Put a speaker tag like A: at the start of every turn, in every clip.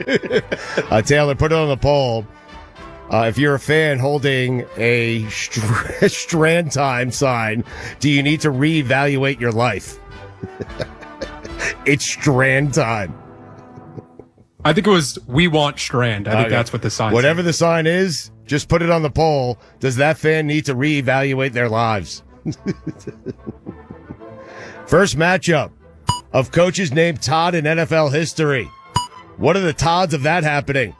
A: Taylor, put it on the poll. If you're a fan holding a Strand Time sign, do you need to reevaluate your life? It's Strand Time.
B: I think it was "We Want Strand." I think that's what the sign.
A: Whatever the sign is, just put it on the poll. Does that fan need to reevaluate their lives? First matchup of coaches named Todd in NFL history. What are the Todds of that happening?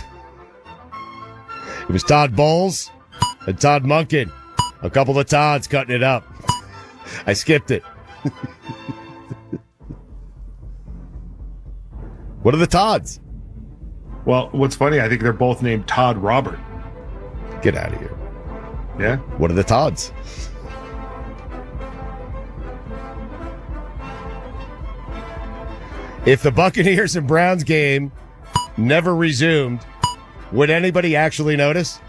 A: It was Todd Bowles and Todd Monken. A couple of Todds cutting it up. I skipped it. What are the Todds?
C: Well, what's funny, I think they're both named Todd Robert.
A: Get out of here.
C: Yeah?
A: What are the Todds? If the Buccaneers and Browns game never resumed, would anybody actually notice?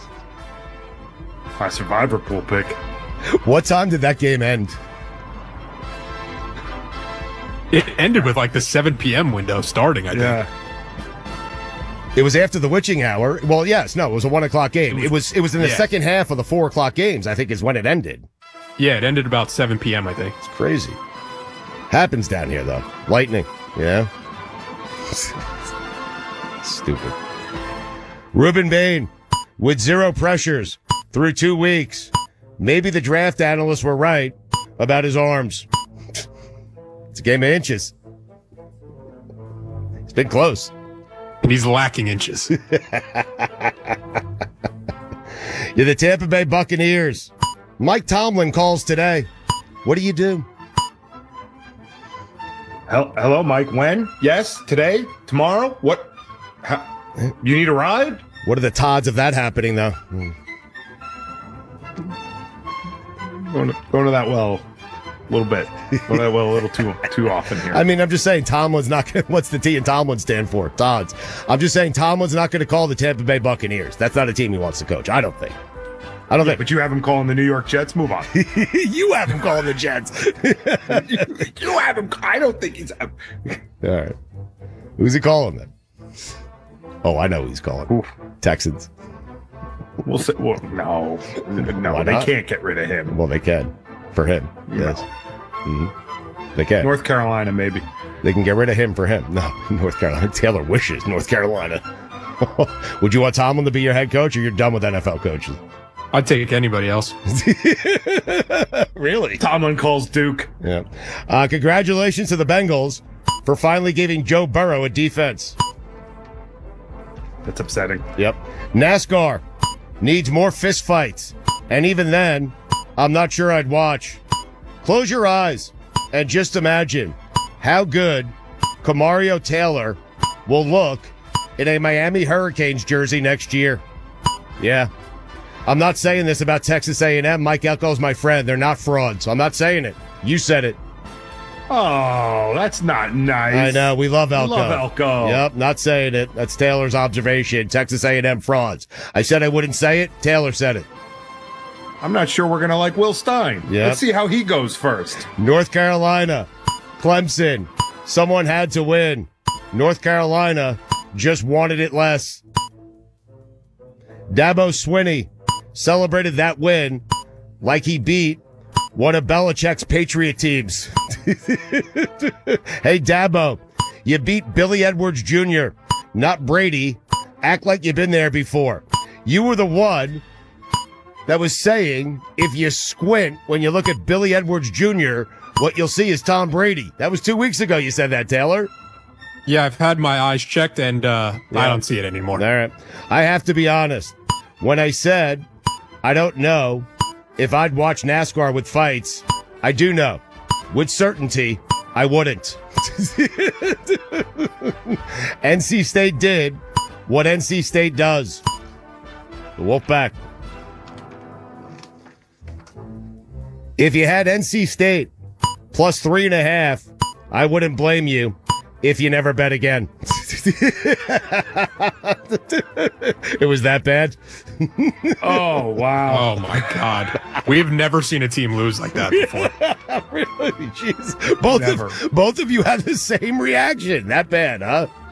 C: My survivor pool pick.
A: What time did that game end?
B: It ended with like the 7 p.m. window starting, I think.
C: Yeah.
A: It was after the witching hour. Well, yes, no, it was a 1 o'clock game. It was in the second half of the 4 o'clock games, I think is when it ended.
B: Yeah, it ended about 7 p.m., I think.
A: It's crazy. Happens down here, though. Lightning, yeah. Stupid. Ruben Bain with 0 pressures through 2 weeks. Maybe the draft analysts were right about his arms. It's a game of inches. It's been close.
B: And he's lacking inches.
A: You're the Tampa Bay Buccaneers. Mike Tomlin calls today. What do you do?
C: Hello, Mike. When? Yes? Today? Tomorrow? What? You need a ride?
A: What are the Todds of that happening, though?
C: Going to that well a little bit. Going to that well a little too often here.
A: I mean, I'm just saying Tomlin's not going to... What's the T in Tomlin stand for? Todds. I'm just saying Tomlin's not going to call the Tampa Bay Buccaneers. That's not a team he wants to coach. I don't think.
C: But you have him calling the New York Jets? Move on.
A: You have him calling the Jets.
C: You have him. I don't think he's...
A: All right. Who's he calling then? Oh, I know who he's calling.
C: Oof.
A: Texans.
C: We'll say, well, no, they can't get rid of him.
A: Well, they can. For him, yes. Mm-hmm. They can.
C: North Carolina, maybe.
A: They can get rid of him for him. No, North Carolina. Taylor wishes North Carolina. Would you want Tomlin to be your head coach, or you're done with NFL coaches?
B: I'd take anybody else.
A: Really?
C: Tomlin calls Duke.
A: Yeah. Congratulations to the Bengals for finally giving Joe Burrow a defense.
C: That's upsetting.
A: Yep. NASCAR needs more fist fights. And even then, I'm not sure I'd watch. Close your eyes and just imagine how good Kamario Taylor will look in a Miami Hurricanes jersey next year. Yeah. I'm not saying this about Texas A&M. Mike Elko's my friend. They're not frauds. I'm not saying it. You said it.
C: Oh, that's not nice.
A: I know. We love Elko.
C: Love Elko.
A: Yep, not saying it. That's Taylor's observation. Texas A&M frauds. I said I wouldn't say it. Taylor said it.
C: I'm not sure we're going to like Will Stein.
A: Yep.
C: Let's see how he goes first.
A: North Carolina, Clemson. Someone had to win. North Carolina just wanted it less. Dabo Swinney celebrated that win like he beat one of Belichick's Patriot teams. Hey, Dabo, you beat Billy Edwards Jr., not Brady. Act like you've been there before. You were the one that was saying if you squint when you look at Billy Edwards Jr., what you'll see is Tom Brady. That was 2 weeks ago you said that, Taylor.
B: Yeah, I've had my eyes checked, and I don't see it anymore.
A: All right. I have to be honest. When I said I don't know if I'd watch NASCAR with fights, I do know. With certainty, I wouldn't. NC State did what NC State does. The Wolfpack. If you had NC State plus 3.5, I wouldn't blame you if you never bet again. It was that bad?
C: Oh, wow.
B: Oh, my God. We've never seen a team lose like that before.
A: Really? Jeez. Both of you had the same reaction. That bad, huh?